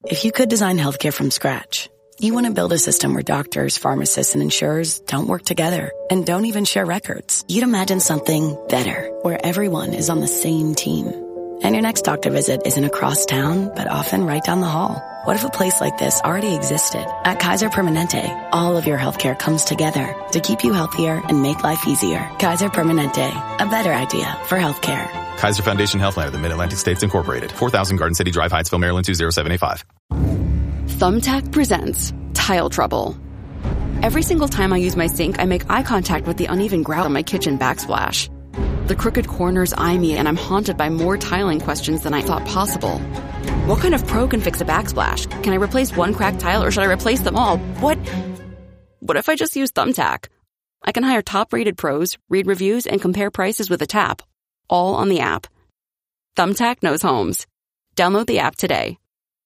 If you could design healthcare from scratch, you want to build a system where doctors, pharmacists, and insurers don't work together and don't even share records. You'd imagine something better, where everyone is on the same team. And your next doctor visit isn't across town, but often right down the hall. What if a place like this already existed? At Kaiser Permanente, all of your healthcare comes together to keep you healthier and make life easier. Kaiser Permanente, a better idea for healthcare. Kaiser Foundation Healthline of the Mid-Atlantic States Incorporated. 4000 Garden City Drive, Hyattsville, Maryland 20785. Thumbtack presents Tile Trouble. Every single time I use my sink, I make eye contact with the uneven grout on my kitchen backsplash. The crooked corners eye me, and I'm haunted by more tiling questions than I thought possible. What kind of pro can fix a backsplash? Can I replace one cracked tile, or should I replace them all? What if I just use Thumbtack? I can hire top-rated pros, read reviews, and compare prices with a tap, all on the app. Thumbtack knows homes. Download the app today.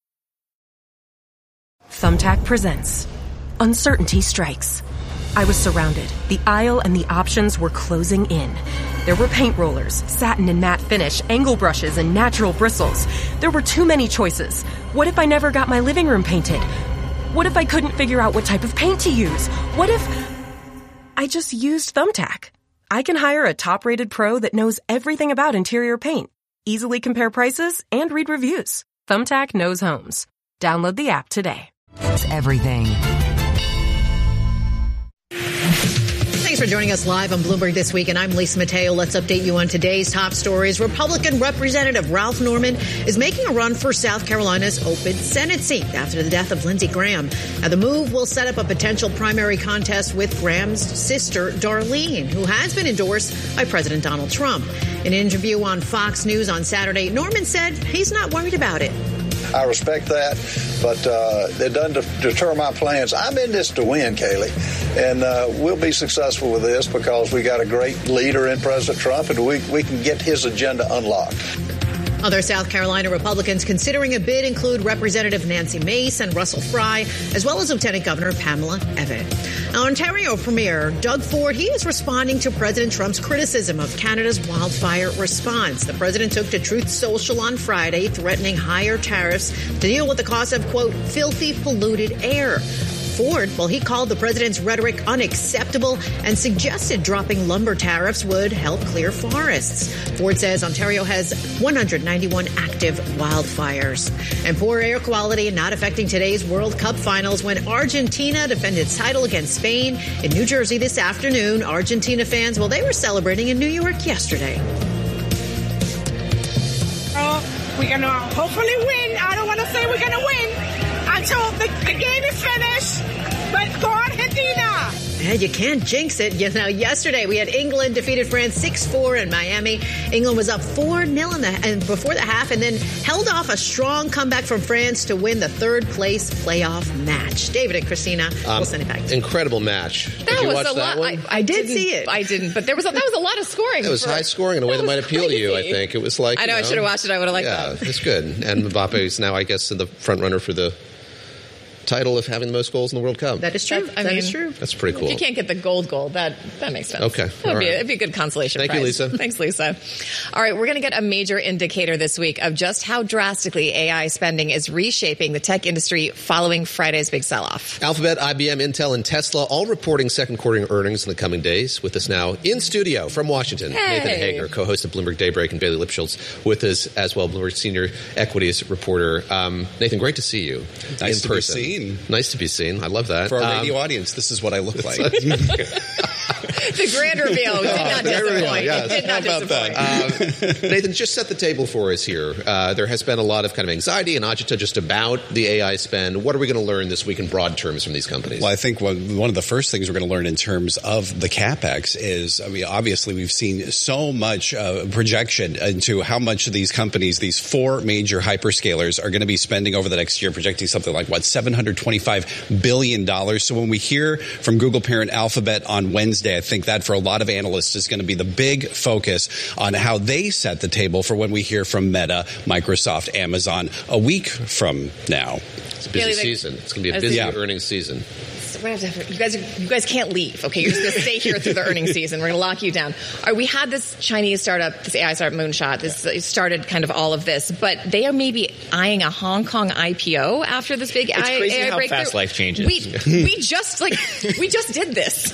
Thumbtack presents Uncertainty Strikes. I was surrounded. The aisle and the options were closing in. There were paint rollers, satin and matte finish, angle brushes, and natural bristles. There were too many choices. What if I never got my living room painted? What if I couldn't figure out what type of paint to use? What if I just used Thumbtack? I can hire a top-rated pro that knows everything about interior paint, easily compare prices, and read reviews. Thumbtack knows homes. Download the app today. It's everything. Thanks for joining us live on Bloomberg This Week, and I'm Lisa Mateo. Let's update you on today's top stories. Republican Representative Ralph Norman is making a run for South Carolina's open Senate seat after the death of Lindsey Graham. Now, the move will set up a potential primary contest with Graham's sister, Darlene, who has been endorsed by President Donald Trump. In an interview on Fox News on Saturday, Norman said he's not worried about it. I respect that, but it doesn't deter my plans. I'm in this to win, Kayleigh, and we'll be successful with this because we got a great leader in President Trump, and we can get his agenda unlocked. Other South Carolina Republicans considering a bid include Representative Nancy Mace and Russell Fry, as well as Lieutenant Governor Pamela Evan. Now, Ontario Premier Doug Ford, he is responding to President Trump's criticism of Canada's wildfire response. The president took to Truth Social on Friday, threatening higher tariffs to deal with the cost of, quote, filthy, polluted air. Ford, well, he called the president's rhetoric unacceptable and suggested dropping lumber tariffs would help clear forests. Ford says Ontario has 191 active wildfires. And poor air quality not affecting today's World Cup finals when Argentina defended its title against Spain in New Jersey this afternoon. Argentina fans, well, they were celebrating in New York yesterday. We're going to hopefully win. I don't want to say we're going to win until the game is finished, but go Argentina! Yeah, you can't jinx it. You know, yesterday we had England defeated France 6-4 in Miami. England was up 4-0 before the half and then held off a strong comeback from France to win the third-place playoff match. David and Christina, we'll send it back to you. Incredible match. Did you watch that one? I did see it. I didn't, but that was a lot of scoring. It was high scoring in a way that might appeal to you, I think. It was like, I know, I should have watched it. I would have liked that. Yeah, it's good. And Mbappe is now, I guess, the front runner for the title of having the most goals in the World Cup. That is true. That is true. That's pretty cool. If you can't get the gold goal, that makes sense. Okay. It'd be a good consolation prize. Thank you, Lisa. Thanks, Lisa. All right, we're going to get a major indicator this week of just how drastically AI spending is reshaping the tech industry following Friday's big sell-off. Alphabet, IBM, Intel, and Tesla all reporting second quarter earnings in the coming days. With us now in studio from Washington, Nathan Hager, co-host of Bloomberg Daybreak, and Bailey Lipschultz with us as well, Bloomberg senior equities reporter. Nathan, great to see you nice in person. Be seen. Nice to be seen. I love that. For our radio audience, this is what I look like. The grand reveal did not disappoint. Yes. It did not disappoint. Nathan, just set the table for us here. There has been a lot of kind of anxiety and agita just about the AI spend. What are we going to learn this week in broad terms from these companies? Well, I think one of the first things we're going to learn in terms of the CapEx is, I mean, obviously we've seen so much projection into how much of these companies, these four major hyperscalers, are going to be spending over the next year, projecting something like, $725 billion. So when we hear from Google parent Alphabet on Wednesday, I think that for a lot of analysts is going to be the big focus on how they set the table for when we hear from Meta, Microsoft, Amazon a week from now. It's a busy season. It's going to be a busy earnings season. You guys can't leave. Okay, you're just going to stay here through the earnings season. We're going to lock you down. All right, we had this Chinese startup, this AI startup, Moonshot. It started kind of all of this, but they are maybe eyeing a Hong Kong IPO after this big AI how breakthrough. Fast life changes. We just did this.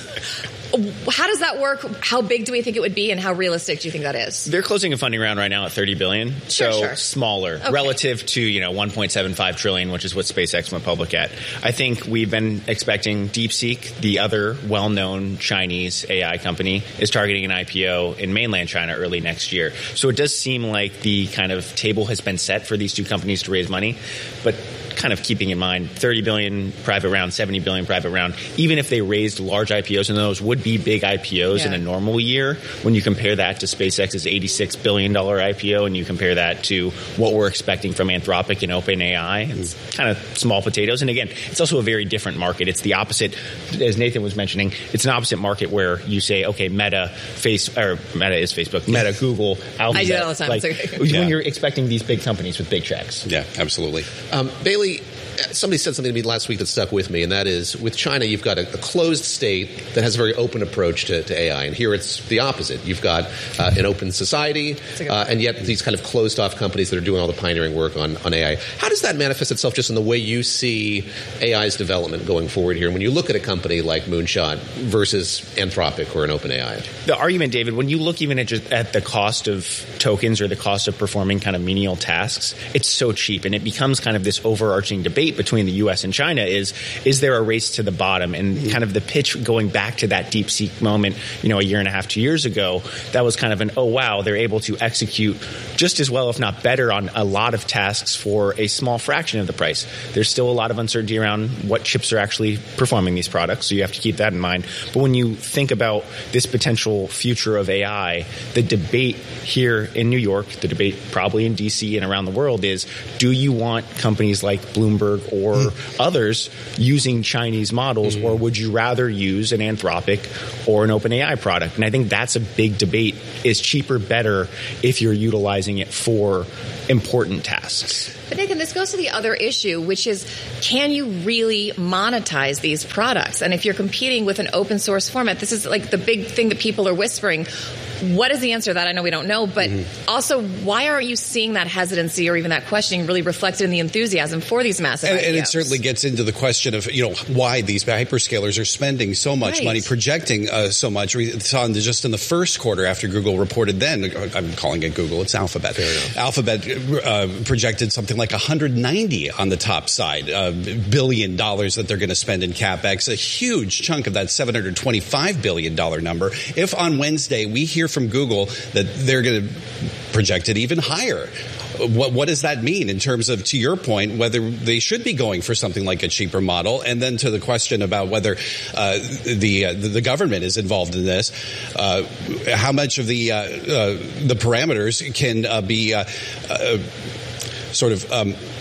How does that work? How big do we think it would be, and how realistic do you think that is? They're closing a funding round right now at $30 billion, smaller relative to $1.75 trillion, which is what SpaceX went public at. I think we've been expecting DeepSeek, the other well-known Chinese AI company, is targeting an IPO in mainland China early next year. So it does seem like the kind of table has been set for these two companies to raise money, but kind of keeping in mind $30 billion private round, $70 billion private round, even if they raised large IPOs, and those would be big IPOs in a normal year, when you compare that to SpaceX's $86 billion IPO and you compare that to what we're expecting from Anthropic and OpenAI, it's kind of small potatoes. And again, it's also a very different market. It's the opposite, as Nathan was mentioning, it's an opposite market where you say, okay, Meta is Facebook, Meta, Google, Alphabet. I do that all the time. When you're expecting these big companies with big checks. Yeah, absolutely. Bailey, somebody said something to me last week that stuck with me, and that is, with China, you've got a closed state that has a very open approach to AI, and here it's the opposite. You've got an open society, and yet these kind of closed-off companies that are doing all the pioneering work on AI. How does that manifest itself just in the way you see AI's development going forward here? And when you look at a company like Moonshot versus Anthropic or an OpenAI? The argument, David, when you look even at the cost of tokens or the cost of performing kind of menial tasks, it's so cheap, and it becomes kind of this overarching debate between the U.S. and China is there a race to the bottom? And kind of the pitch going back to that DeepSeek moment, a year and a half, 2 years ago, that was kind of an, oh, wow, they're able to execute just as well, if not better, on a lot of tasks for a small fraction of the price. There's still a lot of uncertainty around what chips are actually performing these products, so you have to keep that in mind. But when you think about this potential future of AI, the debate here in New York, the debate probably in D.C. and around the world is, do you want companies like Bloomberg or others using Chinese models, or would you rather use an Anthropic or an OpenAI product? And I think that's a big debate. Is cheaper better if you're utilizing it for important tasks? But Nathan, this goes to the other issue, which is, can you really monetize these products? And if you're competing with an open source format, this is like the big thing that people are whispering. What is the answer to that? I know we don't know, but also, why aren't you seeing that hesitancy or even that questioning really reflected in the enthusiasm for these massive IPOs? And it certainly gets into the question of, why these hyperscalers are spending so much money, projecting so much. We saw just in the first quarter after Google reported I'm calling it Google, it's Alphabet. Alphabet projected something like 190 on the top side, $1 billion that they're going to spend in CapEx, a huge chunk of that $725 billion number. If on Wednesday we hear from Google that they're going to project it even higher, what does that mean in terms of, to your point, whether they should be going for something like a cheaper model? And then to the question about whether the government is involved in this, how much of the parameters can be sort of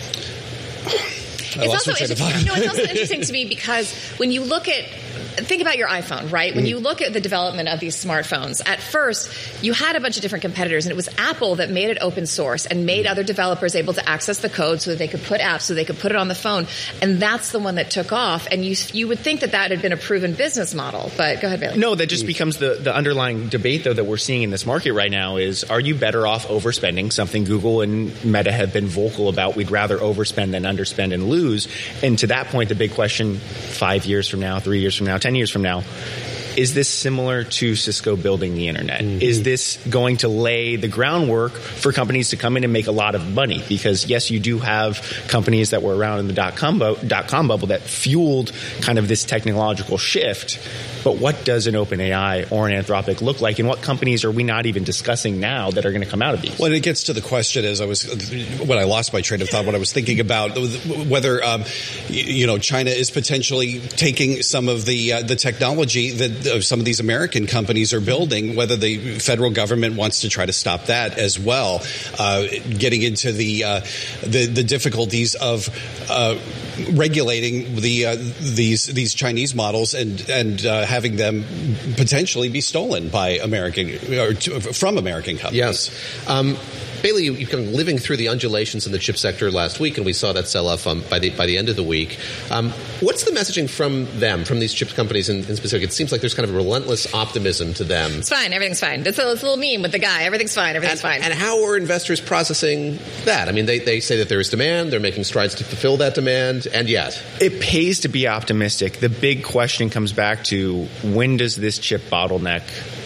it's also interesting to me because when you look at, think about your iPhone, right? When you look at the development of these smartphones, at first you had a bunch of different competitors, and it was Apple that made it open source and made other developers able to access the code so that they could put apps, so they could put it on the phone. And that's the one that took off. And you would think that had been a proven business model. But go ahead, Bailey. No, that just becomes the underlying debate, though, that we're seeing in this market right now is, are you better off overspending? Something Google and Meta have been vocal about. We'd rather overspend than underspend and lose. And to that point, the big question 5 years from now, 3 years from now, 10 years from now, is this similar to Cisco building the internet? Is this going to lay the groundwork for companies to come in and make a lot of money? Because yes, you do have companies that were around in the dot-com bubble that fueled kind of this technological shift. But what does an OpenAI or an Anthropic look like? And what companies are we not even discussing now that are going to come out of these? Well, it gets to the question when I lost my train of thought, what I was thinking about whether, China is potentially taking some of the technology that some of these American companies are building, whether the federal government wants to try to stop that as well, getting into the difficulties of regulating these Chinese models and having them potentially be stolen by from American companies. Yes. Bailey, you've been living through the undulations in the chip sector last week, and we saw that sell-off by the end of the week. What's the messaging from them, from these chip companies in specific? It seems like there's kind of a relentless optimism to them. It's fine. Everything's fine. It's a little meme with the guy. Everything's fine. Everything's fine. And how are investors processing that? I mean, they say that there is demand. They're making strides to fulfill that demand, and yet it pays to be optimistic. The big question comes back to, when does this chip bottleneck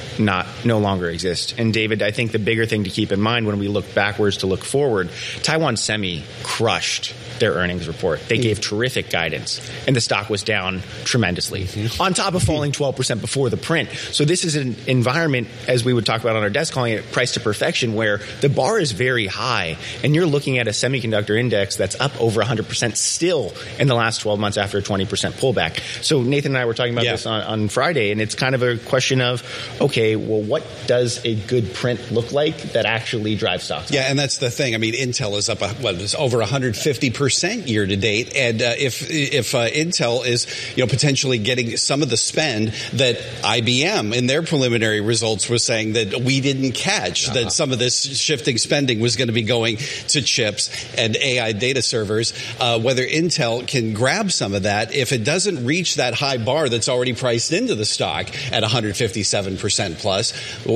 no longer exist? And David, I think the bigger thing to keep in mind when we look backwards to look forward, Taiwan Semi crushed their earnings report. They gave terrific guidance, and the stock was down tremendously, on top of falling 12% before the print. So this is an environment, as we would talk about on our desk, calling it price to perfection, where the bar is very high, and you're looking at a semiconductor index that's up over 100% still in the last 12 months after a 20% pullback. So Nathan and I were talking about this on Friday, and it's kind of a question of, okay, well, what does a good print look like that actually drives stocks? Yeah, and that's the thing. I mean, Intel is up it's over 150% year to date, and if Intel is potentially getting some of the spend that IBM in their preliminary results was saying that we didn't catch, that some of this shifting spending was going to be going to chips and AI data servers, whether Intel can grab some of that if it doesn't reach that high bar that's already priced into the stock at 157% plus.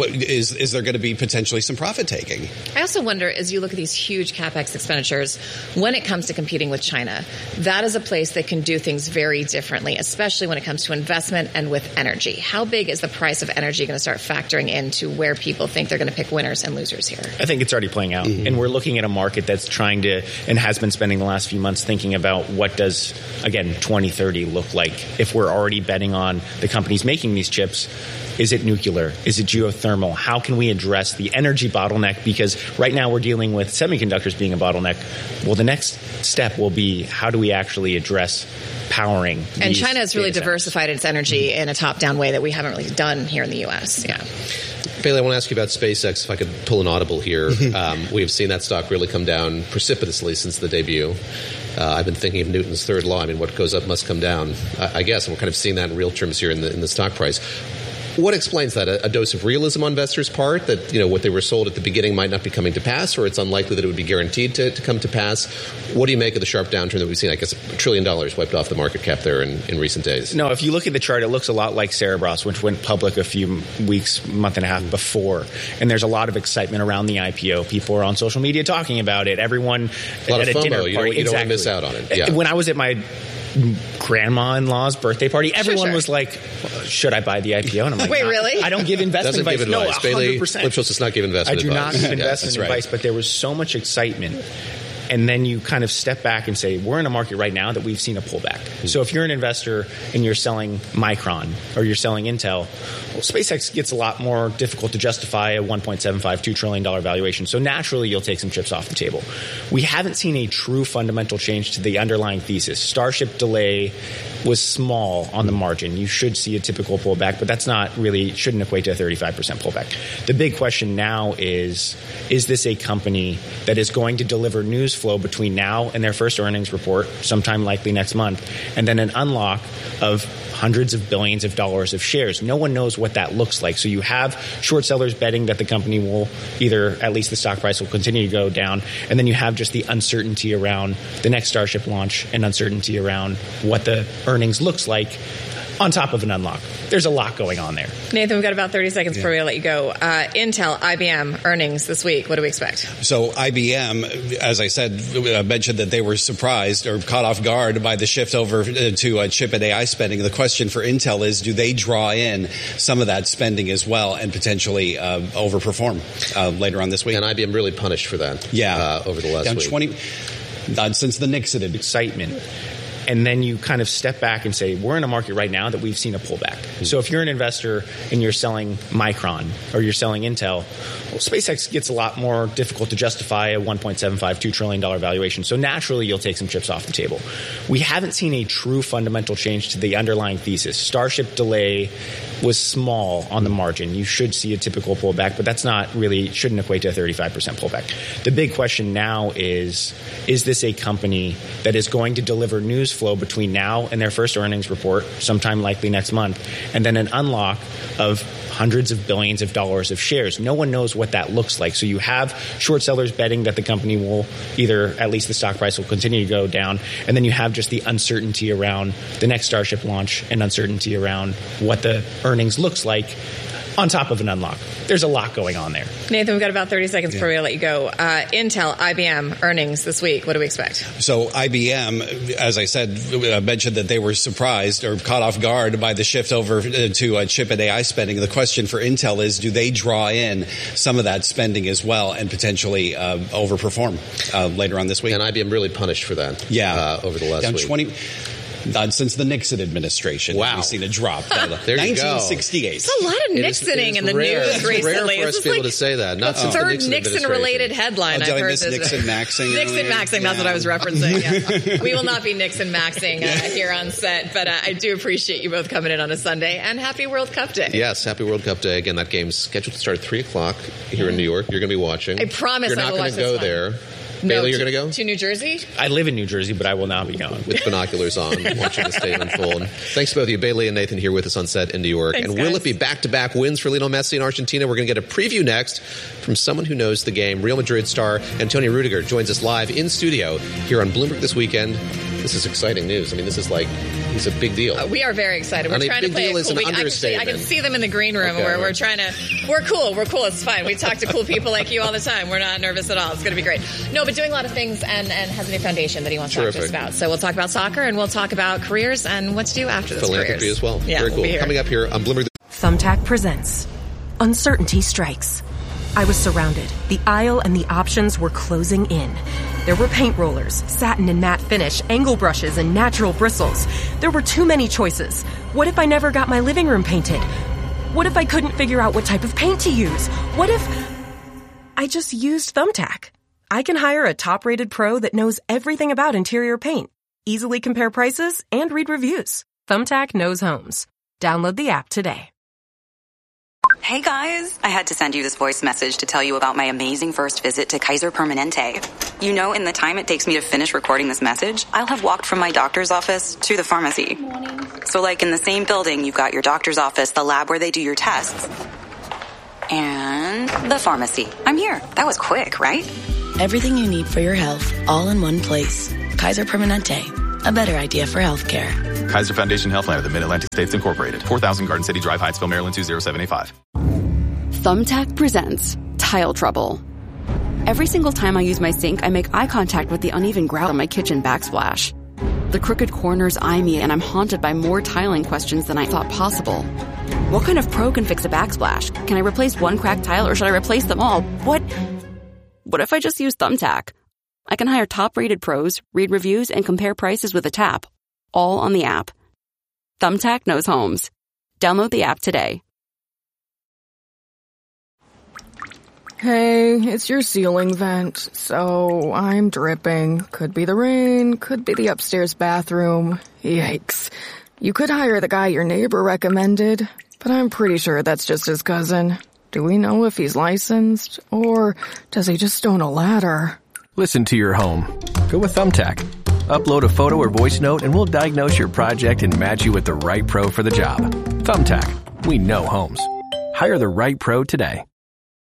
Is there going to be potentially some profit taking? I also wonder, as you look at these huge CapEx expenditures, when it comes to competing with China, that is a place that can do things very differently, especially when it comes to investment and with energy. How big is the price of energy going to start factoring into where people think they're going to pick winners and losers here? I think it's already playing out. And we're looking at a market that's trying to, and has been spending the last few months thinking about what does, again, 2030 look like if we're already betting on the companies making these chips. Is it nuclear? Is it geothermal? How can we address the energy bottleneck? Because right now we're dealing with semiconductors being a bottleneck. Well, the next step will be, how do we actually address powering? And China has really diversified its energy in a top-down way that we haven't really done here in the U.S. Yeah. Bailey, I want to ask you about SpaceX, if I could pull an audible here. We have seen that stock really come down precipitously since the debut. I've been thinking of Newton's third law. I mean, what goes up must come down, I guess. And we're kind of seeing that in real terms here in the stock price. What explains that? A dose of realism on investors' part, that what they were sold at the beginning might not be coming to pass, or it's unlikely that it would be guaranteed to come to pass? What do you make of the sharp downturn that we've seen? I guess $1 trillion wiped off the market cap there in recent days. No, if you look at the chart, it looks a lot like Cerebras, which went public a few weeks, month and a half before. And there's a lot of excitement around the IPO. People are on social media talking about it. Everyone a lot at of a FOMO. dinner party. You don't want to miss out on it. Yeah. When I was at my grandma-in-law's birthday party, everyone was like, should I buy the IPO? And I'm like, wait, really? I don't give investment advice. Give advice. No, 100%. Bailey Lipschultz does not give investment advice. I do not give investment advice, but there was so much excitement. And then you kind of step back and say, we're in a market right now that we've seen a pullback. So if you're an investor and you're selling Micron or you're selling Intel, well, SpaceX gets a lot more difficult to justify a $1.75, $2 trillion valuation. So naturally, you'll take some chips off the table. We haven't seen a true fundamental change to the underlying thesis. Starship delay was small on the margin. You should see a typical pullback, but that's not really, shouldn't equate to a 35% pullback. The big question now is this a company that is going to deliver news flow between now and their first earnings report, sometime likely next month, and then an unlock of hundreds of billions of dollars of shares? No one knows what that looks like. So you have short sellers betting that the company will either, at least the stock price will continue to go down, and then you have just the uncertainty around the next Starship launch and uncertainty around what the earnings looks like on top of an unlock. There's a lot going on there. Nathan, we've got about 30 seconds before we let you go. Intel, IBM earnings this week. What do we expect? So IBM, as I said, mentioned that they were surprised or caught off guard by the shift over to chip and AI spending. The question for Intel is, do they draw in some of that spending as well and potentially overperform later on this week? And IBM really punished for that over the last week. Since the Nixon excitement. And then you kind of step back and say, we're in a market right now that we've seen a pullback. So if you're an investor and you're selling Micron or you're selling Intel, well, SpaceX gets a lot more difficult to justify a $1.75, $2 trillion valuation. So naturally, you'll take some chips off the table. We haven't seen a true fundamental change to the underlying thesis. Starship delay was small on the margin. You should see a typical pullback, but that's not really, shouldn't equate to a 35% pullback. The big question now is this a company that is going to deliver news flow between now and their first earnings report, sometime likely next month, and then an unlock of hundreds of billions of dollars of shares. No one knows what that looks like. So you have short sellers betting that the company will either, at least the stock price will continue to go down. And then you have just the uncertainty around the next Starship launch and uncertainty around what the earnings looks like on top of an unlock. There's a lot going on there. Nathan, we've got about 30 seconds before we let you go. Intel, IBM earnings this week. What do we expect? So IBM, as I said, mentioned that they were surprised or caught off guard by the shift over to chip and AI spending. The question for Intel is, do they draw in some of that spending as well and potentially overperform later on this week? And IBM really punished for that over the last down week. Since the Nixon administration, we've seen a drop. There you 1968. It's a lot of Nixoning in the news recently. It's rare for us to be able to say that. Not since the Nixon Nixon-related headline I've heard this. Nixon-maxing. Nixon-maxing, that's what I was referencing. Yeah. We will not be Nixon-maxing here on set, but I do appreciate you both coming in on a Sunday, and happy World Cup Day. Yes, happy World Cup Day. Again, that game's scheduled to start at 3 o'clock here in New York. You're going to be watching. I promise You're I not will going watch to go this there. No, Bailey, you're going to go? To New Jersey? I live in New Jersey, but I will not be going. With binoculars on, watching the state unfold. Thanks to both of you. Bailey and Nathan here with us on set in New York. Thanks, and will guys. it be back-to-back wins for Lionel Messi in Argentina? We're going to get a preview next from someone who knows the game. Real Madrid star Antonio Rudiger joins us live in studio here on Bloomberg This Weekend. This is exciting news. I mean, this is like, he's a big deal. We are very excited. We're trying to play a cool week. I can see them in the green room where we're trying to. We're cool. It's fine. We talk to cool people like you all the time. We're not nervous at all. It's going to be great. No, but doing a lot of things and has a new foundation that he wants to talk to us about. So we'll talk about soccer and we'll talk about careers and what to do after this. Philanthropy as well. Yeah, very cool. we'll Coming up here on Bloomberg. Thumbtack presents Uncertainty Strikes. I was surrounded. The aisle and the options were closing in. There were paint rollers, satin and matte finish, angle brushes, and natural bristles. There were too many choices. What if I never got my living room painted? What if I couldn't figure out what type of paint to use? What if I just used Thumbtack? I can hire a top-rated pro that knows everything about interior paint, easily compare prices, and read reviews. Thumbtack knows homes. Download the app today. Hey guys, I had to send you this voice message to tell you about my amazing first visit to Kaiser Permanente. You know, in the time it takes me to finish recording this message, I'll have walked from my doctor's office to the pharmacy. So like in the same building, you've got your doctor's office, the lab where they do your tests, and the pharmacy. I'm here. That was quick, right? Everything you need for your health, all in one place. Kaiser Permanente, a better idea for healthcare. Kaiser Foundation Healthline of the Mid-Atlantic States Incorporated. 4000 Garden City Drive, Hyattsville, Maryland 20785. Thumbtack presents Tile Trouble. Every single time I use my sink, I make eye contact with the uneven grout on my kitchen backsplash. The crooked corners eye me, and I'm haunted by more tiling questions than I thought possible. What kind of pro can fix a backsplash? Can I replace one cracked tile, or should I replace them all? What if I just use Thumbtack? I can hire top-rated pros, read reviews, and compare prices with a tap, all on the app. Thumbtack knows homes. Download the app today. Hey, it's your ceiling vent, so I'm dripping. Could be the rain, could be the upstairs bathroom. Yikes. You could hire the guy your neighbor recommended, but I'm pretty sure that's just his cousin. Do we know if he's licensed, or does he just own a ladder? Listen to your home. Go with Thumbtack. Upload a photo or voice note and we'll diagnose your project and match you with the right pro for the job. Thumbtack. We know homes. Hire the right pro today.